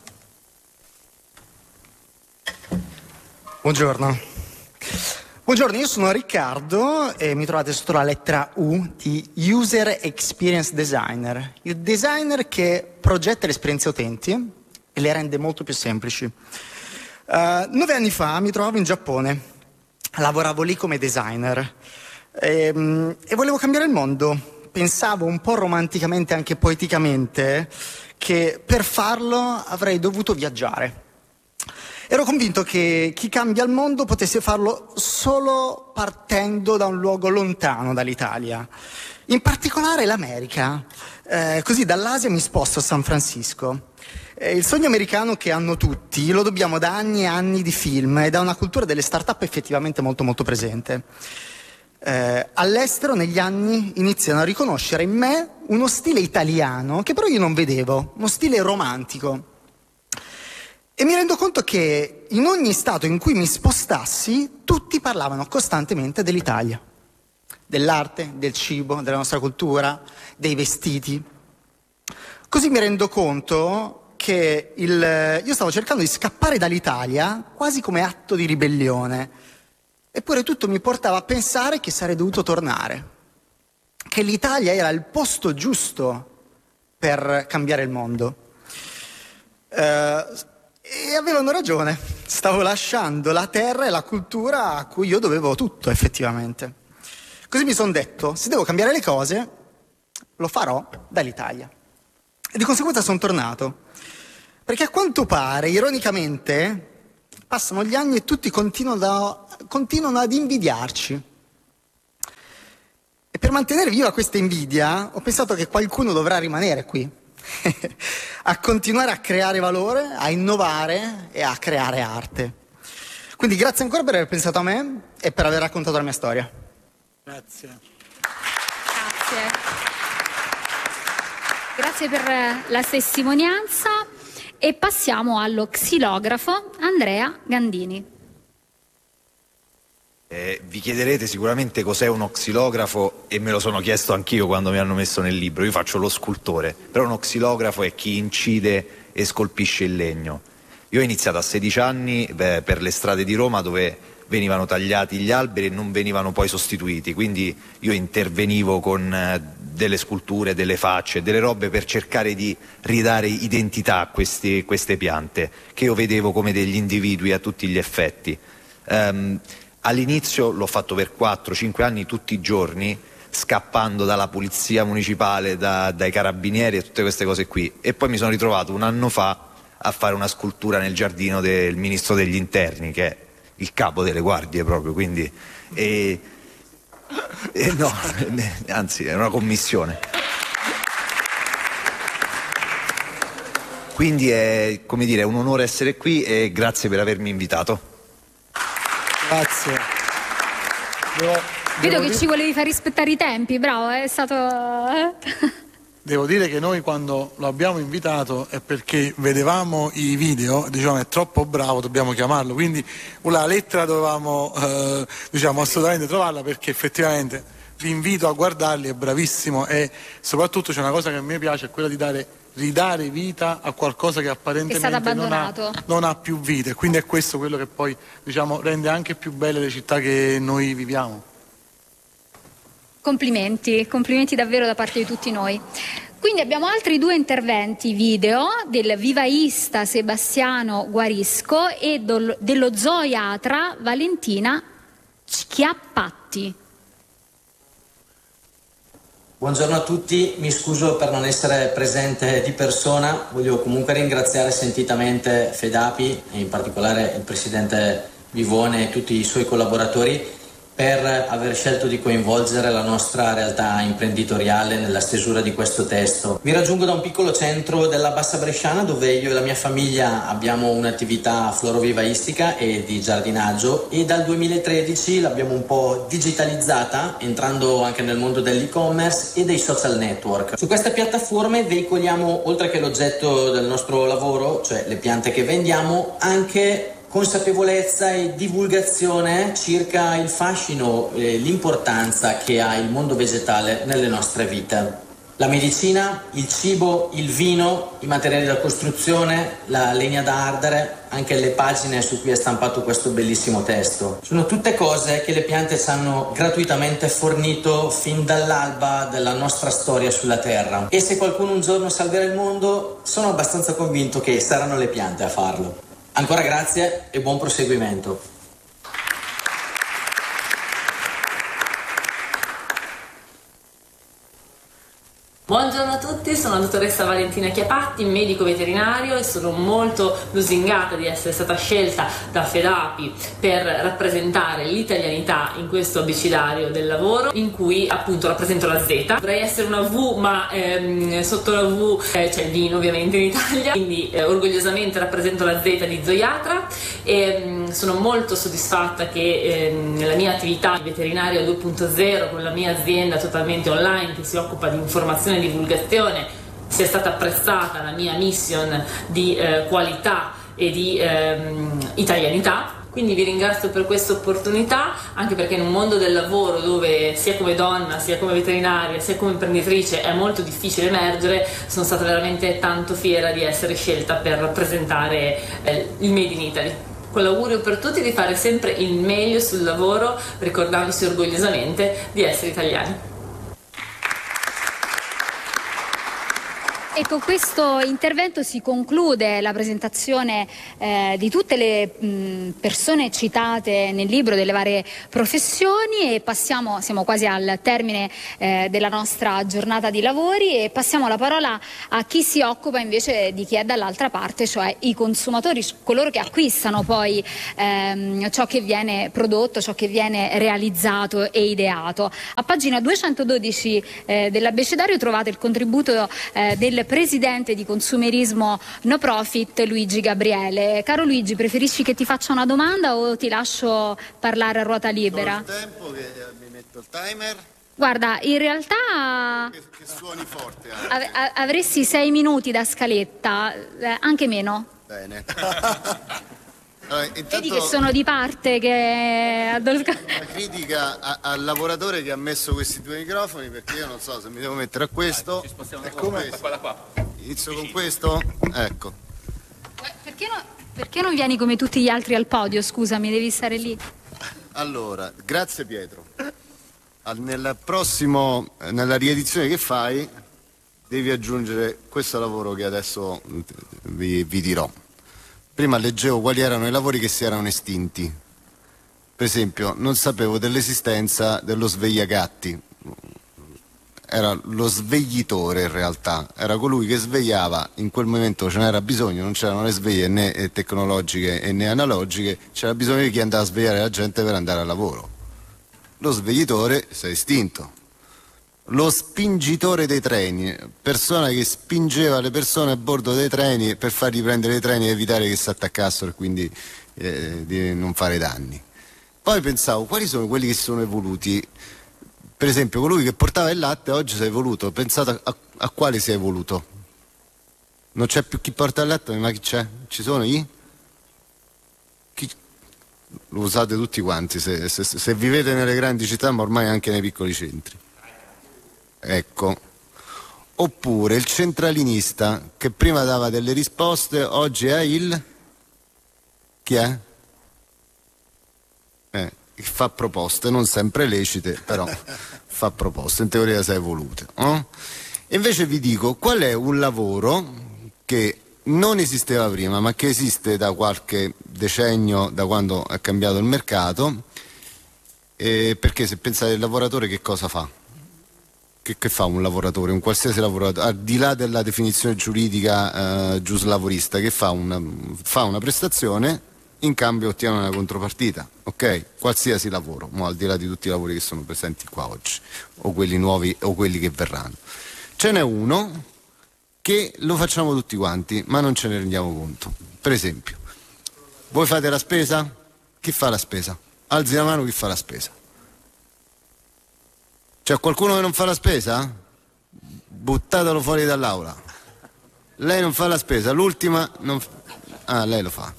Buongiorno, io sono Riccardo e mi trovate sotto la lettera U di User Experience Designer, il designer che progetta le esperienze utenti e le rende molto più semplici. 9 anni fa mi trovavo in Giappone, lavoravo lì come designer e volevo cambiare il mondo. Pensavo un po' romanticamente, anche poeticamente, che per farlo avrei dovuto viaggiare. Ero convinto che chi cambia il mondo potesse farlo solo partendo da un luogo lontano dall'Italia, in particolare l'America. Così dall'Asia mi sposto a San Francisco. Il sogno americano che hanno tutti lo dobbiamo da anni e anni di film e da una cultura delle start-up effettivamente molto molto presente. All'estero negli anni iniziano a riconoscere in me uno stile italiano che però io non vedevo, uno stile romantico. E mi rendo conto che in ogni stato in cui mi spostassi, tutti parlavano costantemente dell'Italia, dell'arte, del cibo, della nostra cultura, dei vestiti. Così mi rendo conto che io stavo cercando di scappare dall'Italia quasi come atto di ribellione, eppure tutto mi portava a pensare che sarei dovuto tornare, che l'Italia era il posto giusto per cambiare il mondo. E avevano ragione, stavo lasciando la terra e la cultura a cui io dovevo tutto effettivamente. Così mi sono detto, se devo cambiare le cose, lo farò dall'Italia. E di conseguenza sono tornato, perché a quanto pare, ironicamente, passano gli anni e tutti continuano ad invidiarci. E per mantenere viva questa invidia, ho pensato che qualcuno dovrà rimanere qui, a continuare a creare valore, a innovare e a creare arte. Quindi grazie ancora per aver pensato a me e per aver raccontato la mia storia. Grazie. Grazie per la testimonianza e passiamo allo xilografo Andrea Gandini. Vi chiederete sicuramente cos'è uno xilografo e me lo sono chiesto anch'io quando mi hanno messo nel libro. Io faccio lo scultore, però uno xilografo è chi incide e scolpisce il legno. Io ho iniziato a 16 anni per le strade di Roma dove venivano tagliati gli alberi e non venivano poi sostituiti, quindi io intervenivo con delle sculture, delle facce, delle robe per cercare di ridare identità a queste piante che io vedevo come degli individui a tutti gli effetti. All'inizio l'ho fatto per 4-5 anni tutti i giorni, scappando dalla polizia municipale, dai carabinieri e tutte queste cose qui, e poi mi sono ritrovato un anno fa a fare una scultura nel giardino del ministro degli interni, che è il capo delle guardie proprio, quindi no, anzi è una commissione. Quindi è, come dire, un onore essere qui e grazie per avermi invitato. Grazie. Vedo che ci volevi far rispettare i tempi, bravo, è stato... Devo dire che noi quando lo abbiamo invitato è perché vedevamo i video, diciamo è troppo bravo, dobbiamo chiamarlo, quindi la lettera dovevamo assolutamente trovarla, perché effettivamente vi invito a guardarli, è bravissimo, e soprattutto c'è una cosa che a me piace, è quella di ridare vita a qualcosa che apparentemente non ha più vita, e quindi è questo quello che poi rende anche più belle le città che noi viviamo. Complimenti davvero da parte di tutti noi. Quindi abbiamo altri 2 interventi video del vivaista Sebastiano Guarisco e dello zoiatra Valentina Schiappatti. Buongiorno a tutti, mi scuso per non essere presente di persona, voglio comunque ringraziare sentitamente Fedapi e in particolare il presidente Vivone e tutti i suoi collaboratori per aver scelto di coinvolgere la nostra realtà imprenditoriale nella stesura di questo testo. Vi raggiungo da un piccolo centro della Bassa Bresciana dove io e la mia famiglia abbiamo un'attività florovivaistica e di giardinaggio, e dal 2013 l'abbiamo un po' digitalizzata, entrando anche nel mondo dell'e-commerce e dei social network. Su queste piattaforme veicoliamo, oltre che l'oggetto del nostro lavoro, cioè le piante che vendiamo, anche consapevolezza e divulgazione circa il fascino e l'importanza che ha il mondo vegetale nelle nostre vite. La medicina, il cibo, il vino, i materiali da costruzione, la legna da ardere, anche le pagine su cui è stampato questo bellissimo testo. Sono tutte cose che le piante ci hanno gratuitamente fornito fin dall'alba della nostra storia sulla Terra. E se qualcuno un giorno salverà il mondo, sono abbastanza convinto che saranno le piante a farlo. Ancora grazie e buon proseguimento. Buongiorno a tutti, sono la dottoressa Valentina Chiappatti, medico veterinario, e sono molto lusingata di essere stata scelta da Fedapi per rappresentare l'italianità in questo abecedario del lavoro, in cui appunto rappresento la Z. Dovrei essere una V, ma sotto la V c'è il vino ovviamente in Italia, quindi orgogliosamente rappresento la Z di zoiatra, e sono molto soddisfatta che nella mia attività veterinaria 2.0, con la mia azienda totalmente online che si occupa di informazione e divulgazione, sia stata apprezzata la mia mission di qualità e di italianità. Quindi vi ringrazio per questa opportunità, anche perché in un mondo del lavoro dove sia come donna, sia come veterinaria, sia come imprenditrice è molto difficile emergere, sono stata veramente tanto fiera di essere scelta per rappresentare il Made in Italy. Con l'augurio per tutti di fare sempre il meglio sul lavoro, ricordandosi orgogliosamente di essere italiani. E con questo intervento si conclude la presentazione di tutte le persone citate nel libro, delle varie professioni, e siamo quasi al termine della nostra giornata di lavori, e passiamo la parola a chi si occupa invece di chi è dall'altra parte, cioè i consumatori, coloro che acquistano poi ciò che viene prodotto, ciò che viene realizzato e ideato. A pagina 212 dell'abbecedario trovate il contributo del presidente di Consumerismo No Profit, Luigi Gabriele. Caro Luigi, preferisci che ti faccia una domanda o ti lascio parlare a ruota libera? Il tempo che mi metto il timer. Guarda, in realtà che suoni forte avresti 6 minuti da scaletta, anche meno. Bene. Allora, intanto, vedi che sono di parte, che una critica al lavoratore che ha messo questi due microfoni, perché io non so se mi devo mettere a questo. Inizio con questo? Ecco. Perché non vieni come tutti gli altri al podio? Scusami, devi stare lì. Allora, grazie Pietro. Nella riedizione che fai devi aggiungere questo lavoro che adesso vi dirò. Prima leggevo quali erano i lavori che si erano estinti. Per esempio, non sapevo dell'esistenza dello svegliagatti. Era lo sveglitore in realtà, era colui che svegliava, in quel momento ce n'era bisogno, non c'erano le sveglie né tecnologiche né analogiche, c'era bisogno di chi andava a svegliare la gente per andare al lavoro. Lo sveglitore si è estinto. Lo spingitore dei treni, persona che spingeva le persone a bordo dei treni per fargli prendere i treni e evitare che si attaccassero e quindi di non fare danni. Poi pensavo, quali sono quelli che si sono evoluti? Per esempio, colui che portava il latte oggi si è evoluto. Pensate a quale si è evoluto? Non c'è più chi porta il latte, ma chi c'è? Ci sono lo usate tutti quanti, se vivete nelle grandi città, ma ormai anche nei piccoli centri. Ecco. Oppure il centralinista che prima dava delle risposte, oggi è chi è? Che fa proposte, non sempre lecite, però fa proposte, in teoria si è evolute. Invece vi dico qual è un lavoro che non esisteva prima, ma che esiste da qualche decennio, da quando è cambiato il mercato, perché se pensate al lavoratore, che cosa fa? Che fa un lavoratore, un qualsiasi lavoratore, al di là della definizione giuridica giuslavorista, che fa una prestazione, in cambio ottiene una contropartita, ok? Qualsiasi lavoro, al di là di tutti i lavori che sono presenti qua oggi, o quelli nuovi o quelli che verranno. Ce n'è uno che lo facciamo tutti quanti, ma non ce ne rendiamo conto. Per esempio, voi fate la spesa? Chi fa la spesa? Alzi la mano chi fa la spesa. C'è qualcuno che non fa la spesa? Buttatelo fuori dall'aula. Lei non fa la spesa, l'ultima non... lei lo fa.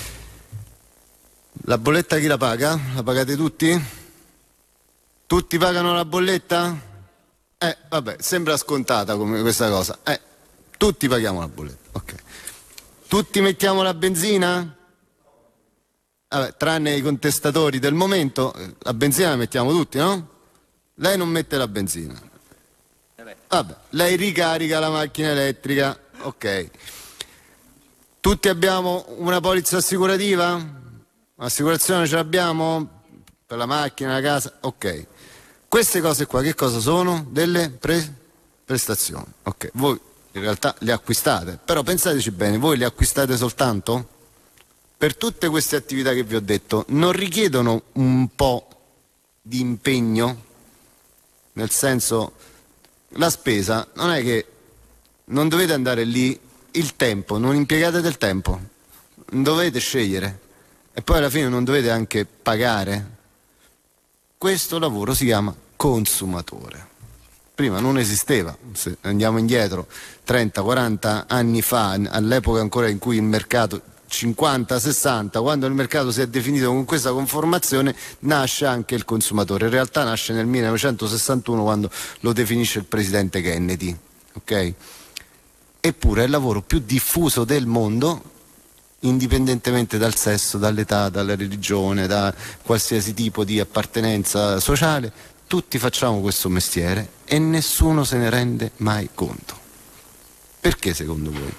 La bolletta chi la paga? La pagate tutti? Tutti pagano la bolletta? Vabbè, sembra scontata come questa cosa. Tutti paghiamo la bolletta, ok. Tutti mettiamo la benzina? Vabbè, tranne i contestatori del momento, la benzina la mettiamo tutti, no? Lei non mette la benzina. Vabbè, lei ricarica la macchina elettrica, ok. Tutti abbiamo una polizza assicurativa? L'assicurazione ce l'abbiamo? Per la macchina, la casa? Ok. Queste cose qua che cosa sono? Delle prestazioni. Ok, voi in realtà le acquistate, però pensateci bene, voi le acquistate soltanto? Per tutte queste attività che vi ho detto, non richiedono un po' di impegno? Nel senso, la spesa non è che non dovete andare lì, il tempo, non impiegate del tempo, dovete scegliere e poi alla fine non dovete anche pagare. Questo lavoro si chiama consumatore. Prima non esisteva, se andiamo indietro 30-40 anni fa, all'epoca ancora in cui il mercato 50, 60, quando il mercato si è definito con questa conformazione, nasce anche il consumatore. In realtà nasce nel 1961 quando lo definisce il presidente Kennedy, ok? Eppure è il lavoro più diffuso del mondo, indipendentemente dal sesso, dall'età, dalla religione, da qualsiasi tipo di appartenenza sociale. Tutti facciamo questo mestiere e nessuno se ne rende mai conto. Perché secondo voi?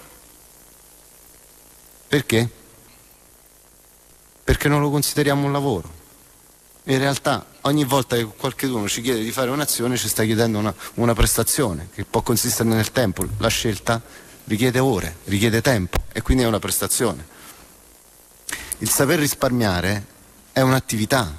Perché? Perché non lo consideriamo un lavoro. In realtà ogni volta che qualcuno ci chiede di fare un'azione ci sta chiedendo una prestazione che può consistere nel tempo. La scelta richiede ore, richiede tempo e quindi è una prestazione. Il saper risparmiare è un'attività,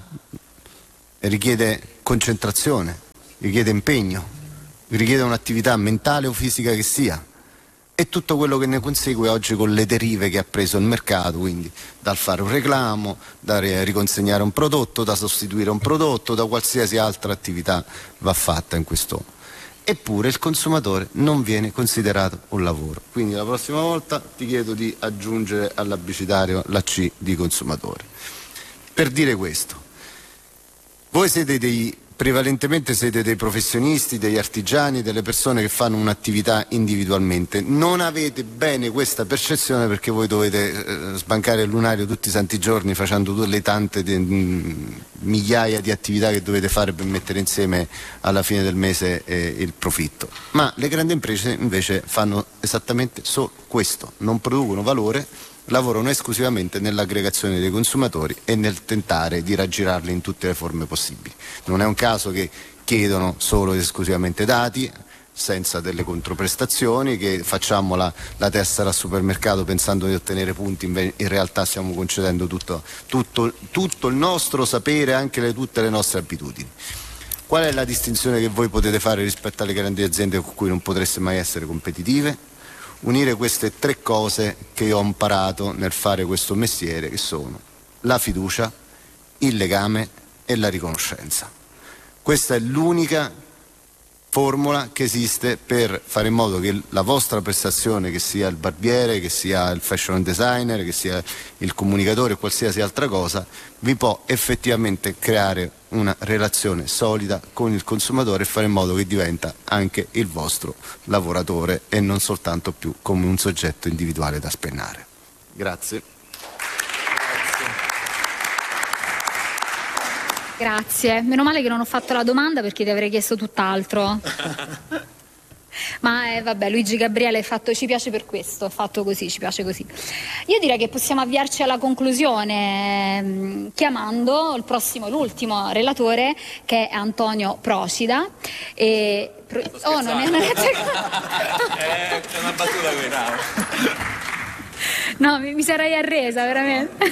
richiede concentrazione, richiede impegno, richiede un'attività mentale o fisica che sia. E tutto quello che ne consegue oggi con le derive che ha preso il mercato, quindi dal fare un reclamo, da riconsegnare un prodotto, da sostituire un prodotto, da qualsiasi altra attività va fatta in questo. Eppure il consumatore non viene considerato un lavoro. Quindi la prossima volta ti chiedo di aggiungere all'abecedario la C di consumatore. Per dire questo, voi prevalentemente siete dei professionisti, degli artigiani, delle persone che fanno un'attività individualmente. Non avete bene questa percezione perché voi dovete sbancare il lunario tutti i santi giorni facendo le tante migliaia di attività che dovete fare per mettere insieme alla fine del mese il profitto. Ma le grandi imprese invece fanno esattamente solo questo, non producono valore, lavorano esclusivamente nell'aggregazione dei consumatori e nel tentare di raggirarli in tutte le forme possibili. Non è un caso che chiedono solo ed esclusivamente dati, senza delle controprestazioni, che facciamo la tessera al supermercato pensando di ottenere punti, in realtà stiamo concedendo tutto il nostro sapere, anche tutte le nostre abitudini. Qual è la distinzione che voi potete fare rispetto alle grandi aziende con cui non potreste mai essere competitive? Unire queste tre cose che io ho imparato nel fare questo mestiere, che sono la fiducia, il legame e la riconoscenza. Questa è l'unica formula che esiste per fare in modo che la vostra prestazione, che sia il barbiere, che sia il fashion designer, che sia il comunicatore o qualsiasi altra cosa, vi può effettivamente creare una relazione solida con il consumatore e fare in modo che diventa anche il vostro lavoratore e non soltanto più come un soggetto individuale da spennare. Grazie. Grazie, meno male che non ho fatto la domanda perché ti avrei chiesto tutt'altro. Ma vabbè, Luigi Gabriele ci piace per questo, è fatto così, ci piace così. Io direi che possiamo avviarci alla conclusione chiamando l'ultimo relatore, che è Antonio Procida. E non è c'è una battuta qui, no, mi sarei arresa veramente.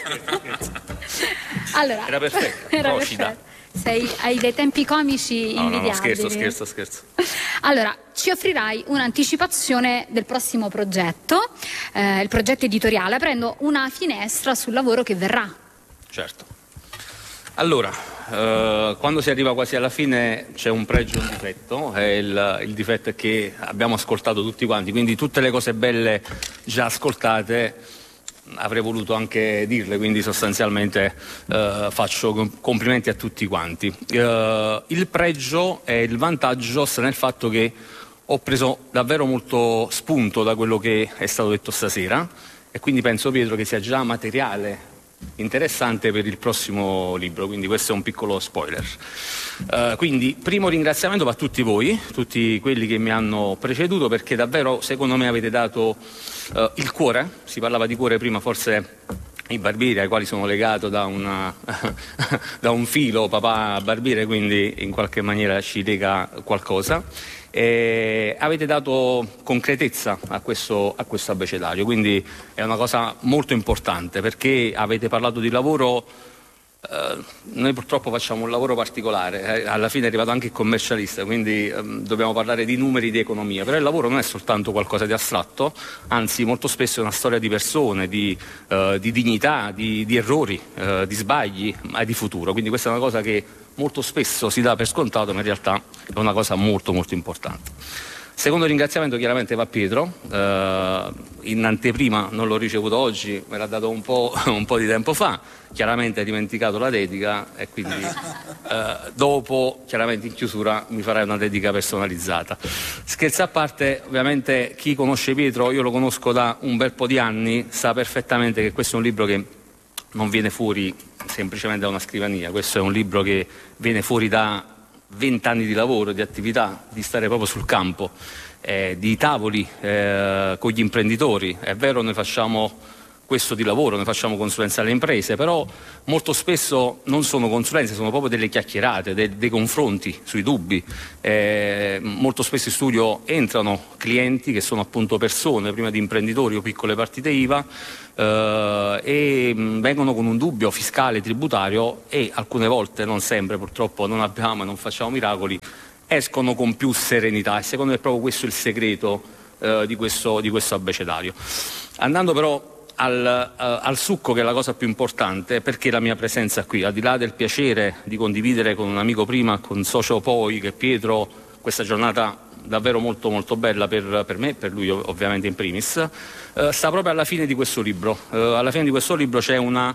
Allora, era perfetto. Hai dei tempi comici invidiabili. No, scherzo. Allora, ci offrirai un'anticipazione del prossimo progetto, il progetto editoriale, aprendo una finestra sul lavoro che verrà. Certo. Allora, quando si arriva quasi alla fine c'è un pregio e un difetto, e il difetto è che abbiamo ascoltato tutti quanti, quindi tutte le cose belle già ascoltate avrei voluto anche dirle, quindi sostanzialmente faccio complimenti a tutti quanti. Il pregio e il vantaggio sta nel fatto che ho preso davvero molto spunto da quello che è stato detto stasera e quindi penso, Pietro, che sia già materiale interessante per il prossimo libro, quindi questo è un piccolo spoiler. Quindi primo ringraziamento va a tutti voi, tutti quelli che mi hanno preceduto, perché davvero secondo me avete dato il cuore. Si parlava di cuore prima, forse i barbieri ai quali sono legato da un filo, papà barbiere, quindi in qualche maniera ci lega qualcosa. Avete dato concretezza a questo abbecedario, quindi è una cosa molto importante, perché avete parlato di lavoro. Noi purtroppo facciamo un lavoro particolare, alla fine è arrivato anche il commercialista, quindi dobbiamo parlare di numeri, di economia, però il lavoro non è soltanto qualcosa di astratto, anzi molto spesso è una storia di persone, di dignità, di errori, di sbagli, ma di futuro, quindi questa è una cosa che molto spesso si dà per scontato, ma in realtà è una cosa molto molto importante. Secondo ringraziamento chiaramente va a Pietro, in anteprima non l'ho ricevuto oggi, me l'ha dato un po' di tempo fa, chiaramente ha dimenticato la dedica e quindi dopo, chiaramente in chiusura, mi farai una dedica personalizzata. Scherzi a parte, ovviamente chi conosce Pietro, io lo conosco da un bel po' di anni, sa perfettamente che questo è un libro che non viene fuori semplicemente da una scrivania, questo è un libro che viene fuori da 20 anni di lavoro, di attività, di stare proprio sul campo, di tavoli con gli imprenditori. È vero, noi facciamo questo di lavoro, noi facciamo consulenza alle imprese, però molto spesso non sono consulenze, sono proprio delle chiacchierate, dei confronti sui dubbi. Molto spesso in studio entrano clienti che sono appunto persone, prima di imprenditori o piccole partite IVA, e vengono con un dubbio fiscale, tributario, e alcune volte, non sempre, purtroppo non abbiamo e non facciamo miracoli, escono con più serenità, e secondo me è proprio questo il segreto di questo abbecedario. Andando però al succo, che è la cosa più importante, perché la mia presenza qui, al di là del piacere di condividere con un amico prima, con socio poi, che è Pietro, questa giornata davvero molto molto bella per me, per lui ovviamente in primis, sta proprio alla fine di questo libro. Alla fine di questo libro c'è un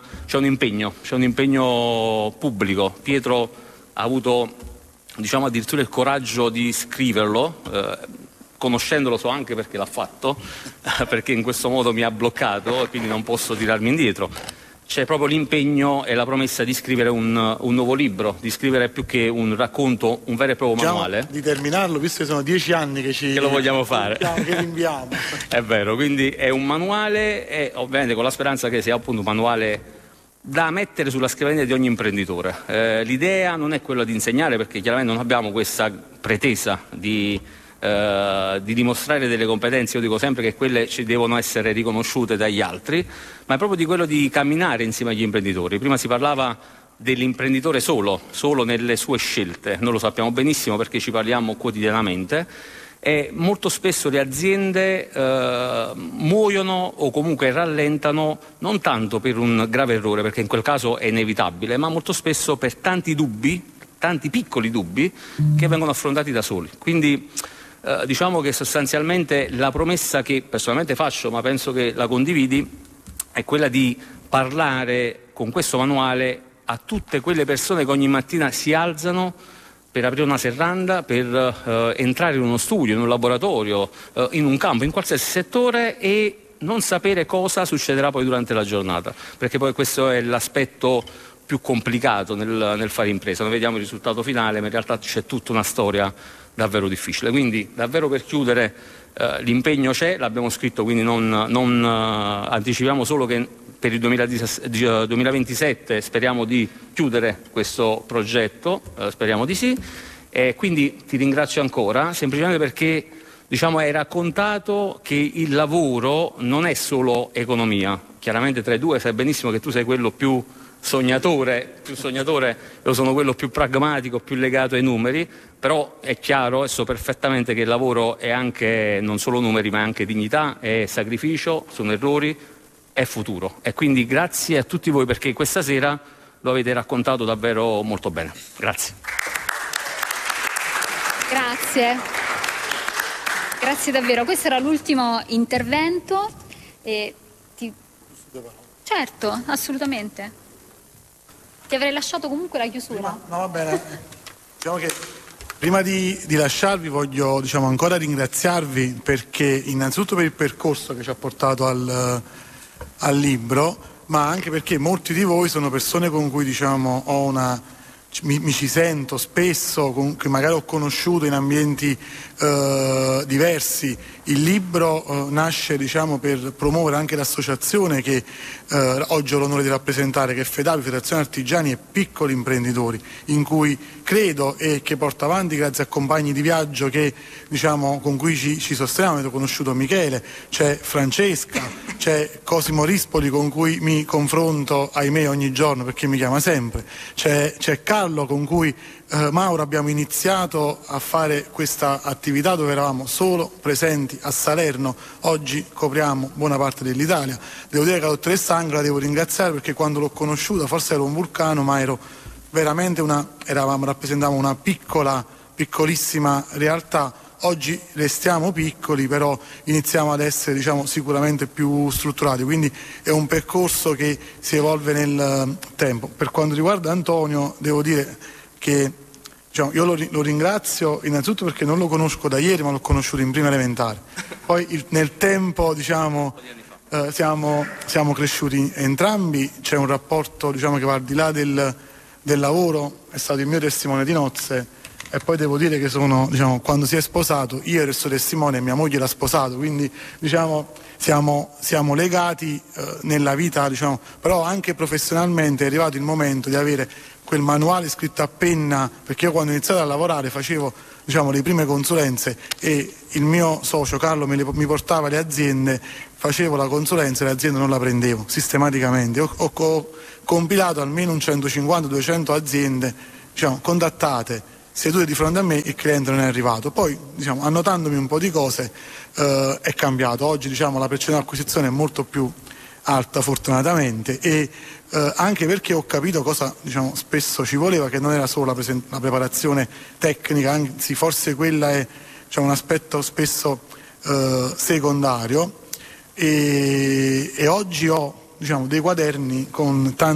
impegno pubblico. Pietro ha avuto, diciamo, addirittura il coraggio di scriverlo, conoscendolo so anche perché l'ha fatto, perché in questo modo mi ha bloccato e quindi non posso tirarmi indietro. C'è proprio l'impegno e la promessa di scrivere un nuovo libro, di scrivere più che un racconto, un vero e proprio manuale. Di terminarlo, visto che sono 10 anni che lo vogliamo fare. Che rinviamo. È vero, quindi è un manuale, e ovviamente con la speranza che sia appunto un manuale da mettere sulla scrivania di ogni imprenditore. L'idea non è quella di insegnare, perché chiaramente non abbiamo questa pretesa di dimostrare delle competenze. Io dico sempre che quelle ci devono essere riconosciute dagli altri, ma è proprio di quello di camminare insieme agli imprenditori. Prima si parlava dell'imprenditore solo nelle sue scelte, noi lo sappiamo benissimo perché ci parliamo quotidianamente, e molto spesso le aziende muoiono o comunque rallentano non tanto per un grave errore, perché in quel caso è inevitabile, ma molto spesso per tanti dubbi, tanti piccoli dubbi che vengono affrontati da soli. Quindi diciamo che sostanzialmente la promessa che personalmente faccio, ma penso che la condividi, è quella di parlare con questo manuale a tutte quelle persone che ogni mattina si alzano per aprire una serranda, per entrare in uno studio, in un laboratorio, in un campo, in qualsiasi settore, e non sapere cosa succederà poi durante la giornata, perché poi questo è l'aspetto più complicato nel fare impresa. Noi vediamo il risultato finale, ma in realtà c'è tutta una storia davvero difficile. Quindi davvero, per chiudere, l'impegno c'è, l'abbiamo scritto, quindi non anticipiamo solo che per il 2027 speriamo di chiudere questo progetto, speriamo di sì, e quindi ti ringrazio ancora, semplicemente perché, diciamo, hai raccontato che il lavoro non è solo economia. Chiaramente tra i due sai benissimo che tu sei quello più sognatore, io sono quello più pragmatico, più legato ai numeri, però è chiaro e so perfettamente che il lavoro è anche non solo numeri, ma anche dignità, è sacrificio, sono errori, è futuro. E quindi grazie a tutti voi, perché questa sera lo avete raccontato davvero molto bene. Grazie. Grazie davvero. Questo era l'ultimo intervento e certo, assolutamente. Ti avrei lasciato comunque la chiusura. No, va bene. Diciamo che prima di lasciarvi voglio, diciamo, ancora ringraziarvi, perché innanzitutto per il percorso che ci ha portato al libro, ma anche perché molti di voi sono persone con cui, diciamo, mi ci sento spesso, che magari ho conosciuto in ambienti diversi. Il libro nasce, diciamo, per promuovere anche l'associazione che oggi ho l'onore di rappresentare, che è FEDAPI, Federazione Artigiani e Piccoli Imprenditori, in cui credo e che porto avanti grazie a compagni di viaggio che, diciamo, con cui ci sosteniamo. Avete conosciuto Michele, c'è Francesca, c'è Cosimo Rispoli, con cui mi confronto, ahimè, ogni giorno perché mi chiama sempre, c'è Carlo, con cui Mauro abbiamo iniziato a fare questa attività dove eravamo solo presenti a Salerno. Oggi copriamo buona parte dell'Italia. Devo dire che la dottoressa Angela devo ringraziare, perché quando l'ho conosciuta forse ero un vulcano, ma ero veramente rappresentavamo una piccolissima realtà. oggi restiamo piccoli, però iniziamo ad essere, diciamo, sicuramente più strutturati, quindi è un percorso che si evolve nel tempo. Per quanto riguarda Antonio, devo dire che, diciamo, io lo ringrazio innanzitutto perché non lo conosco da ieri, ma l'ho conosciuto in prima elementare. Poi nel tempo, diciamo, siamo cresciuti entrambi, c'è un rapporto, diciamo, che va al di là del lavoro, è stato il mio testimone di nozze, e poi devo dire che diciamo, quando si è sposato, io ero il suo testimone e mia moglie l'ha sposato, quindi, diciamo, siamo legati nella vita, diciamo, però anche professionalmente è arrivato il momento di avere quel manuale scritto a penna, perché io quando ho iniziato a lavorare facevo, diciamo, le prime consulenze e il mio socio Carlo mi portava le aziende, facevo la consulenza e l'azienda non la prendevo sistematicamente. Ho compilato almeno un 150-200 aziende, diciamo, contattate, sedute di fronte a me, il cliente non è arrivato. Poi, diciamo, annotandomi un po' di cose, è cambiato. Oggi, diciamo, la percentuale di acquisizione è molto più alta, fortunatamente, e anche perché ho capito cosa, diciamo, spesso ci voleva, che non era solo la preparazione tecnica, anzi forse quella è, diciamo, un aspetto spesso secondario, e oggi ho, diciamo, dei quaderni con tanti